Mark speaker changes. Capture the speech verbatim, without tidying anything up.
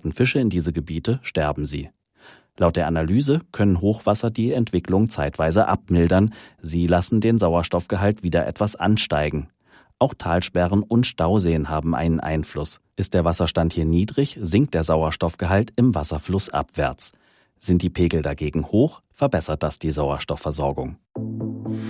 Speaker 1: Geraten Fische in diese Gebiete, sterben sie. Laut der Analyse können Hochwasser die Entwicklung zeitweise abmildern. Sie lassen den Sauerstoffgehalt wieder etwas ansteigen. Auch Talsperren und Stauseen haben einen Einfluss. Ist der Wasserstand hier niedrig, sinkt der Sauerstoffgehalt im Wasserfluss abwärts. Sind die Pegel dagegen hoch, verbessert das die Sauerstoffversorgung.